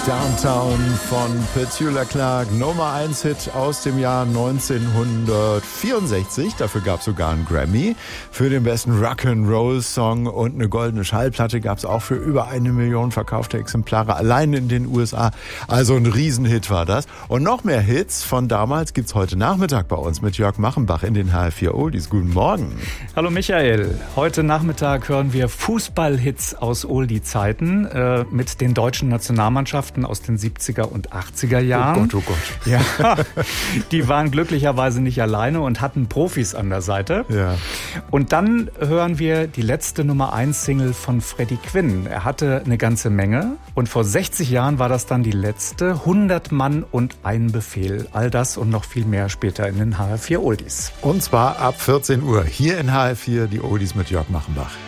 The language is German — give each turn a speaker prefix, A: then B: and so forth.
A: Downtown von Petula Clark, Nummer 1 Hit aus dem Jahr 1964. Dafür gab es sogar einen Grammy für den besten Rock'n'Roll-Song und eine goldene Schallplatte gab es auch für über 1 Million verkaufte Exemplare allein in den USA. Also ein Riesenhit war das. Und noch mehr Hits von damals gibt's heute Nachmittag bei uns mit Jörg Machenbach in den HR4 Oldies. Guten Morgen.
B: Hallo Michael. Heute Nachmittag hören wir Fußballhits aus Oldie-Zeiten mit den deutschen Nationalmannschaften aus den 70er und 80er Jahren.
A: Oh Gott.
B: Ja, die waren glücklicherweise nicht alleine und hatten Profis an der Seite.
A: Ja.
B: Und dann hören wir die letzte Nummer 1 Single von Freddie Quinn. Er hatte eine ganze Menge und vor 60 Jahren war das dann die letzte. 100 Mann und ein Befehl. All das und noch viel mehr später in den HR4 Oldies.
A: Und zwar ab 14 Uhr hier in HR4 die Oldies mit Jörg Machenbach.